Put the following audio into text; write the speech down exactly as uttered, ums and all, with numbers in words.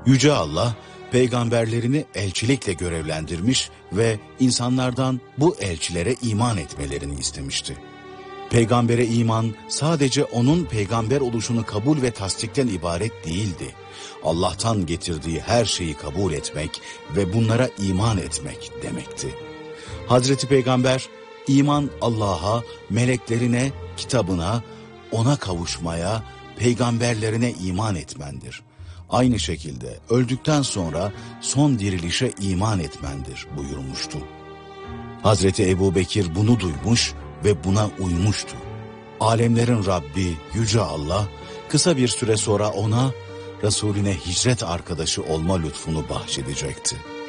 Yüce Allah, peygamberlerini elçilikle görevlendirmiş ve insanlardan bu elçilere iman etmelerini istemişti. Peygambere iman sadece onun peygamber oluşunu kabul ve tasdikten ibaret değildi. Allah'tan getirdiği her şeyi kabul etmek ve bunlara iman etmek demekti. Hazreti Peygamber, iman Allah'a, meleklerine, kitabına, ona kavuşmaya, peygamberlerine iman etmendir. Aynı şekilde öldükten sonra son dirilişe iman etmendir buyurmuştu. Hazreti Ebubekir bunu duymuş ve buna uymuştu. Alemlerin Rabbi Yüce Allah kısa bir süre sonra ona Resulüne hicret arkadaşı olma lütfunu bahşedecekti.